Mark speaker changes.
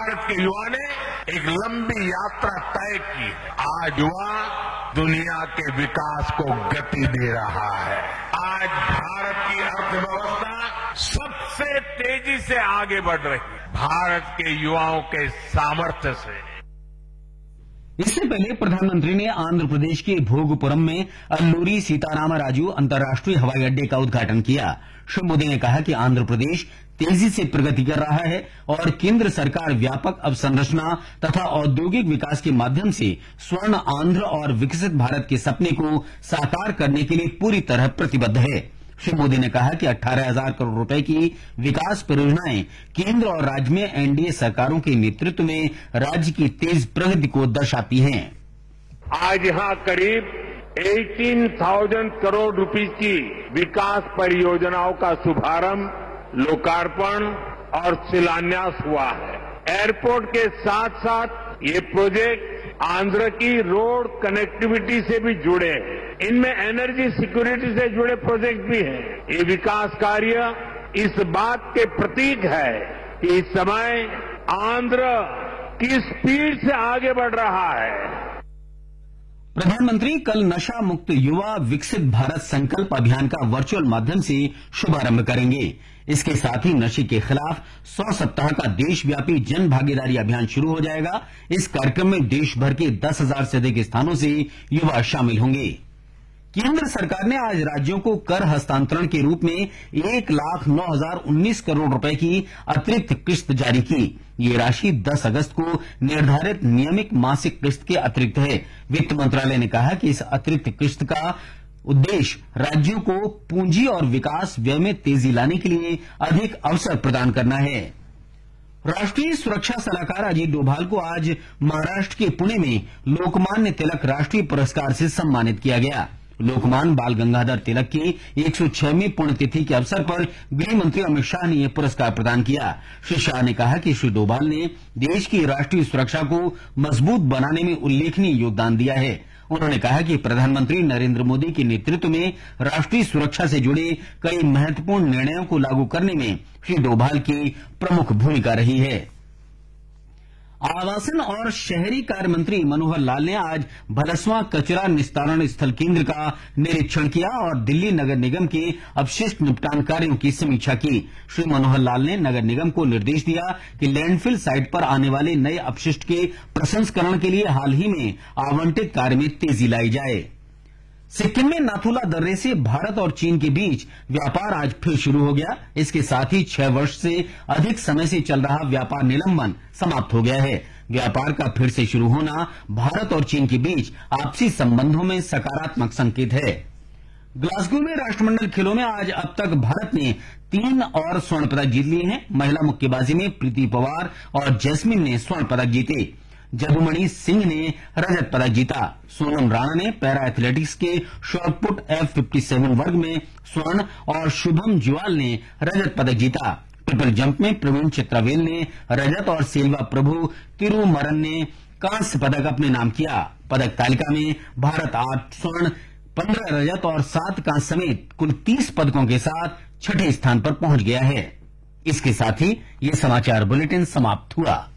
Speaker 1: भारत के युवा ने एक लंबी यात्रा तय की है। आज युवा दुनिया के विकास को गति दे रहा है। आज भारत की अर्थव्यवस्था सबसे तेजी से आगे बढ़ रही है, भारत के युवाओं के सामर्थ्य से।
Speaker 2: इससे पहले प्रधानमंत्री ने आंध्र प्रदेश के भोगपुरम में अल्लूरी सीतारामराजू अंतर्राष्ट्रीय हवाई अड्डे का उद्घाटन किया। श्री मोदी ने कहा कि आंध्र प्रदेश तेजी से प्रगति कर रहा है और केंद्र सरकार व्यापक अवसंरचना तथा औद्योगिक विकास के माध्यम से स्वर्ण आंध्र और विकसित भारत के सपने को साकार करने के लिए पूरी तरह प्रतिबद्ध है। श्री मोदी ने कहा कि 18,000 करोड़ रुपए की विकास परियोजनाएं केंद्र और राज्य में एनडीए सरकारों के नेतृत्व में राज्य की तेज प्रगति को दर्शाती हैं।
Speaker 1: आज यहां करीब 18,000 करोड़ रुपए की विकास परियोजनाओं का शुभारंभ, लोकार्पण और शिलान्यास हुआ है। एयरपोर्ट के साथ साथ ये प्रोजेक्ट आंध्र की रोड कनेक्टिविटी से भी जुड़े हैं। इनमें एनर्जी सिक्योरिटी से जुड़े प्रोजेक्ट भी हैं। ये विकास कार्य इस बात के प्रतीक है कि इस समय आंध्र किस स्पीड से आगे बढ़ रहा है।
Speaker 2: प्रधानमंत्री कल नशा मुक्त युवा विकसित भारत संकल्प अभियान का वर्चुअल माध्यम से शुभारंभ करेंगे। इसके साथ ही नशे के खिलाफ 100 सप्ताह का देशव्यापी जन भागीदारी अभियान शुरू हो जाएगा। इस कार्यक्रम में देश भर के 10,000 से अधिक स्थानों से युवा शामिल होंगे। केंद्र सरकार ने आज राज्यों को कर हस्तांतरण के रूप में 1,09,019 करोड़ रुपए की अतिरिक्त किस्त जारी की। ये राशि 10 अगस्त को निर्धारित नियमित मासिक किस्त के अतिरिक्त है। वित्त मंत्रालय ने कहा कि इस अतिरिक्त किस्त का उद्देश्य राज्यों को पूंजी और विकास व्यय में तेजी लाने के लिए अधिक अवसर प्रदान करना है। राष्ट्रीय सुरक्षा सलाहकार अजीत डोभाल को आज महाराष्ट्र के पुणे में लोकमान्य तिलक राष्ट्रीय पुरस्कार से सम्मानित किया गया। लोकमान्य बाल गंगाधर तिलक की 106वीं पुण्यतिथि के अवसर पर गृह मंत्री अमित शाह ने यह पुरस्कार प्रदान किया। श्री शाह ने कहा कि श्री डोभाल ने देश की राष्ट्रीय सुरक्षा को मजबूत बनाने में उल्लेखनीय योगदान दिया है। उन्होंने कहा कि प्रधानमंत्री नरेंद्र मोदी के नेतृत्व में राष्ट्रीय सुरक्षा से जुड़े कई महत्वपूर्ण निर्णयों को लागू करने में श्री डोभाल की प्रमुख भूमिका रही है। आवासन और शहरी कार्य मंत्री मनोहर लाल ने आज भलसवां कचरा निस्तारण स्थल केंद्र का निरीक्षण किया और दिल्ली नगर निगम के अपशिष्ट निपटान कार्यों की समीक्षा की। श्री मनोहर लाल ने नगर निगम को निर्देश दिया कि लैंडफिल साइट पर आने वाले नए अपशिष्ट के प्रसंस्करण के लिए हाल ही में आवंटित कार्य में तेजी लाई जाए। सिक्किम में नाथुला दर्रे से भारत और चीन के बीच व्यापार आज फिर शुरू हो गया। इसके साथ ही 6 वर्ष से अधिक समय से चल रहा व्यापार निलंबन समाप्त हो गया है। व्यापार का फिर से शुरू होना भारत और चीन के बीच आपसी संबंधों में सकारात्मक संकेत है। ग्लासगो में राष्ट्रमंडल खेलों में आज अब तक भारत ने 3 और स्वर्ण पदक जीत लिए हैं। महिला मुक्केबाजी में प्रीति पवार और जैस्मिन ने स्वर्ण पदक जीते। जबुमणि सिंह ने रजत पदक जीता। सोनम राणा ने पैरा एथलेटिक्स के शॉटपुट F57 वर्ग में स्वर्ण और शुभम जुआल ने रजत पदक जीता। ट्रिपल जंप में प्रवीण चित्रावेल ने रजत और सेल्वा प्रभु तिरुमरन ने कांस्य पदक अपने नाम किया। पदक तालिका में भारत 8 स्वर्ण, 15 रजत और 7 कांस्य समेत कुल 30 पदकों के साथ छठे स्थान पर पहुंच गया है। इसके साथ ही ये समाचार बुलेटिन समाप्त हुआ।